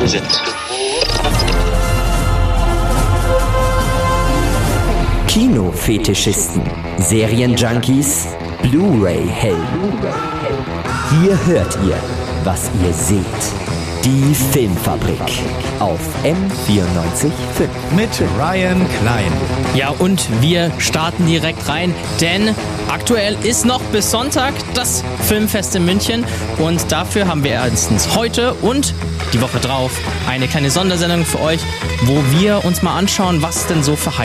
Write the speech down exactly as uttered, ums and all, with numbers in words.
sind. Kinofetischisten, Serienjunkies, Blu-ray-Helden. Hier hört ihr, was ihr seht. Die Filmfabrik auf M vierundneunzig Komma fünf mit Ryan Klein. Ja, und wir starten direkt rein, denn aktuell ist noch bis Sonntag das Filmfest in München und dafür haben wir erstens heute und die Woche drauf eine kleine Sondersendung für euch, wo wir uns mal anschauen, was denn so für